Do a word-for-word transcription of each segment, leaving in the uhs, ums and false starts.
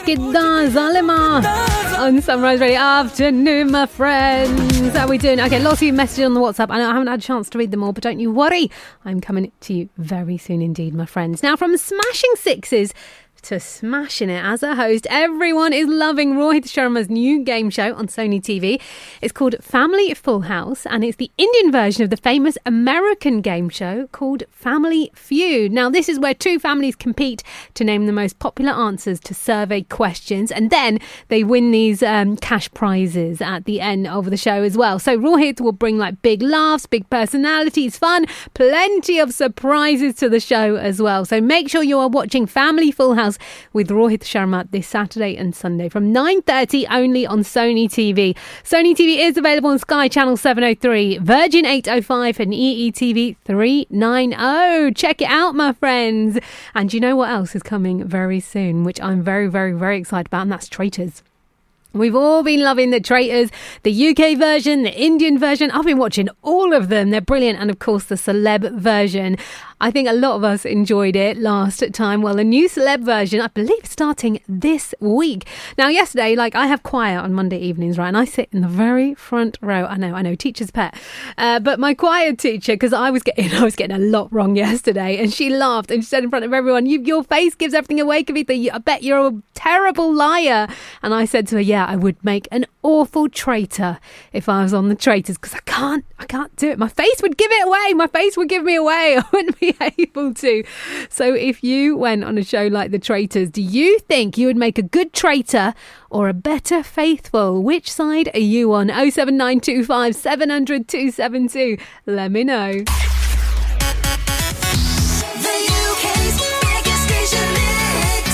Kidda Zalima on Sunrise Radio. Afternoon, my friends. How are we doing? Okay, lots of you messages on the WhatsApp. I know I haven't had a chance to read them all, but don't you worry. I'm coming to you very soon indeed, my friends. Now, from Smashing Sixes to smashing it as a host, everyone is loving Rohit Sharma's new game show on Sony T V. It's called Family Full House, and it's the Indian version of the famous American game show called Family Feud. Now, this is where two families compete to name the most popular answers to survey questions, and then they win these um, cash prizes at the end of the show as well. So Rohit will bring like big laughs, big personalities, fun, plenty of surprises to the show as well. So make sure you are watching Family Full House with Rohit Sharma this Saturday and Sunday from nine thirty only on Sony T V. Sony T V is available on Sky Channel seven oh three, Virgin eight oh five and E E T V three ninety. Check it out, my friends. And you know what else is coming very soon, which I'm very, very, very excited about, and that's Traitors. We've all been loving the Traitors, the U K version, the Indian version. I've been watching all of them. They're brilliant. And of course, the celeb version. I think a lot of us enjoyed it last time. Well, the new celeb version, I believe, starting this week. Now, yesterday, like I have choir on Monday evenings, right? And I sit in the very front row. I know, I know, teacher's pet. Uh, but my choir teacher, because I was getting, I was getting a lot wrong yesterday, and she laughed and she said in front of everyone, you, "Your face gives everything away, Kavitha. I bet you're a terrible liar." And I said to her, "Yeah, I would make an awful traitor if I was on the Traitors, because I can't, I can't do it. My face would give it away. My face would give me away. I wouldn't be able to." So if you went on a show like the Traitors, do you think you would make a good traitor or a better faithful? Which side are you on? oh seven nine two five seven hundred two seven two. Let me know. The U K's biggest station mix.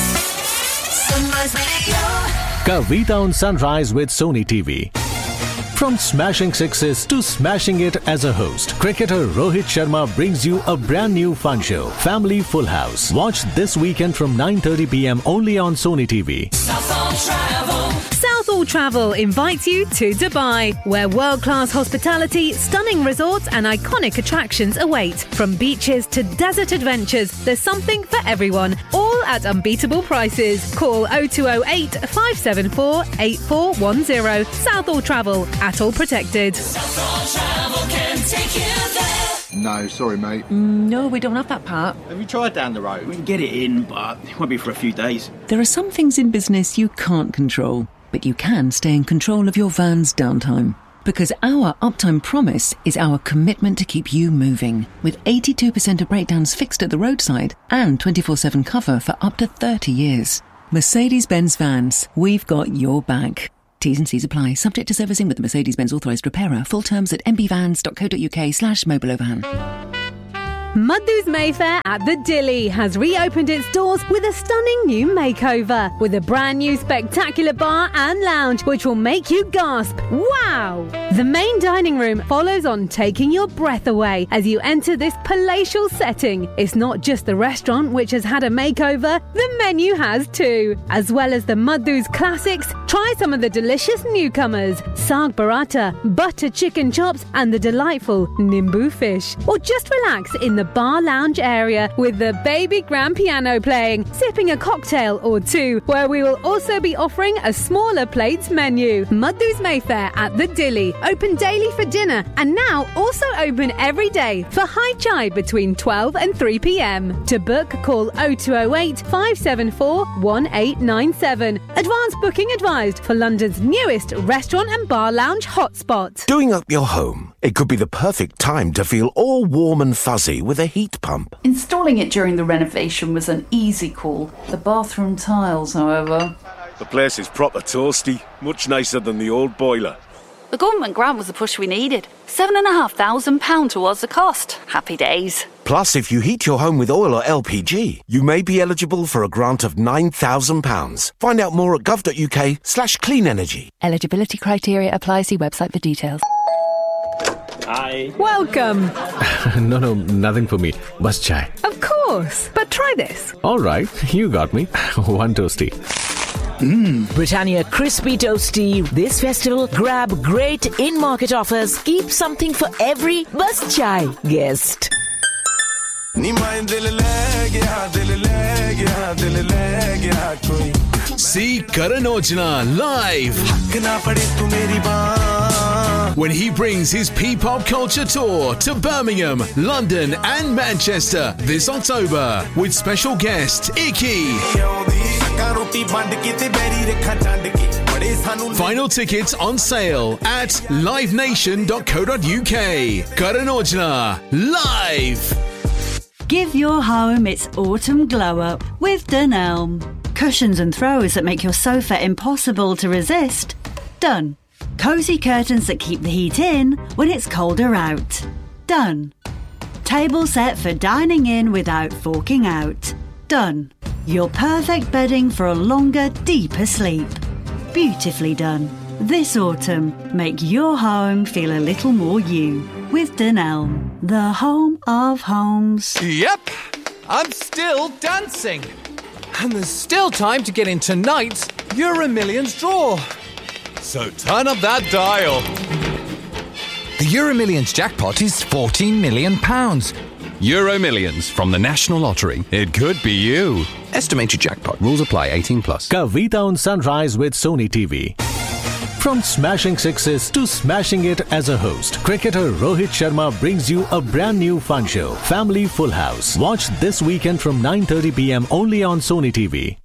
Sunrise Radio. Kavitha on Sunrise with Sony T V. From smashing sixes to smashing it as a host, cricketer Rohit Sharma brings you a brand new fun show, Family Full House. Watch this weekend from nine thirty p.m. only on Sony T V. Southall Travel. Southall Travel invites you to Dubai, where world-class hospitality, stunning resorts and iconic attractions await. From beaches to desert adventures, there's something for everyone, all at unbeatable prices. Call oh two oh eight, five seven four, eight four one oh. Southall Travel, at all protected. Southall Travel can take you there. No, sorry, mate. Mm, no, we don't have that part. Have you tried down the road? We can get it in, but it won't be for a few days. There are some things in business you can't control, but you can stay in control of your van's downtime. Because our uptime promise is our commitment to keep you moving, with eighty-two percent of breakdowns fixed at the roadside and twenty-four seven cover for up to thirty years. Mercedes-Benz Vans, we've got your back. T's and C's apply. Subject to servicing with the Mercedes-Benz authorised repairer. Full terms at m b vans dot co dot u k slash mobile overhand. Madhu's Mayfair at the Dilly has reopened its doors with a stunning new makeover, with a brand new spectacular bar and lounge which will make you gasp, wow! The main dining room follows on, taking your breath away as you enter this palatial setting. It's not just the restaurant which has had a makeover, the menu has too. As well as the Madhu's classics, try some of the delicious newcomers, Saag Paratha, butter chicken chops and the delightful Nimbu fish. Or just relax in the bar lounge area with the baby grand piano playing, sipping a cocktail or two, where we will also be offering a smaller plates menu. Madhu's Mayfair at the Dilly, open daily for dinner and now also open every day for high chai between twelve and three p.m. To book, call oh two oh eight, five seven four, one eight nine seven. Advance booking advised for London's newest restaurant and bar lounge hotspot. Doing up your home, it could be the perfect time to feel all warm and fuzzy with a heat pump. Installing it during the renovation was an easy call. The bathroom tiles, however. The place is proper toasty, much nicer than the old boiler. The government grant was the push we needed. Seven and a half thousand pounds towards the cost. Happy days. Plus, if you heat your home with oil or L P G, you may be eligible for a grant of nine thousand pounds. Find out more at gov.uk slash clean energy. Eligibility criteria apply. See website for details. Hi. Welcome. No, no, nothing for me. Bus chai. Of course, but try this. All right, you got me. One toasty. Mmm, Britannia Crispy Toasty. This festival, grab great in-market offers. Keep something for every bus chai guest. See Karan Aujla live when he brings his P-pop culture tour to Birmingham, London and Manchester this October with special guest Icky. Final tickets on sale at live nation dot co dot uk. Karan Aujla live. Give your home its autumn glow up with Dunelm. Cushions and throws that make your sofa impossible to resist. Done. Cosy curtains that keep the heat in when it's colder out. Done. Table set for dining in without forking out. Done. Your perfect bedding for a longer, deeper sleep. Beautifully done. This autumn, make your home feel a little more you with Dunelm, the home of homes. Yep, I'm still dancing. And there's still time to get in tonight's Euro Millions draw. So turn up that dial. The Euro Millions jackpot is fourteen million pounds. Euro Millions from the National Lottery. It could be you. Estimated jackpot. Rules apply. eighteen plus. Kavita on Sunrise with Sony T V. From smashing sixes to smashing it as a host, cricketer Rohit Sharma brings you a brand new fun show, Family Full House. Watch this weekend from nine thirty p.m. only on Sony T V.